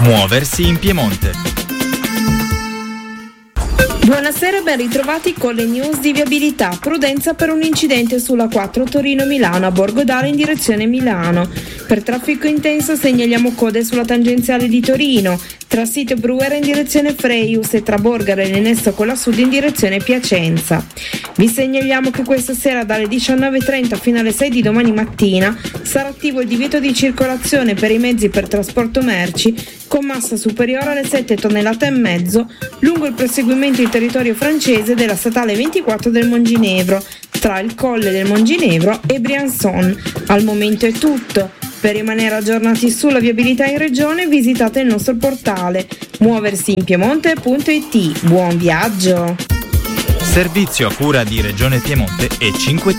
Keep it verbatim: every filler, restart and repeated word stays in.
Muoversi in Piemonte. Buonasera e ben ritrovati con le news di viabilità. Prudenza per un incidente sulla quattro Torino-Milano a Borgodale in direzione Milano. Per traffico intenso segnaliamo code sulla tangenziale di Torino, tra sito Brughere in direzione Freius e tra Borgara e Lenesto con la Sud in direzione Piacenza. Vi segnaliamo che questa sera dalle diciannove e trenta fino alle sei di domani mattina sarà attivo il divieto di circolazione per i mezzi per trasporto merci con massa superiore alle sette tonnellate e mezzo lungo il proseguimento in territorio francese della statale ventiquattro del Monginevro tra il Colle del Monginevro e Briançon. Al momento è tutto. Per rimanere aggiornati sulla viabilità in regione visitate il nostro portale muoversi in piemonte punto it. Buon viaggio! Servizio a cura di Regione Piemonte e cinque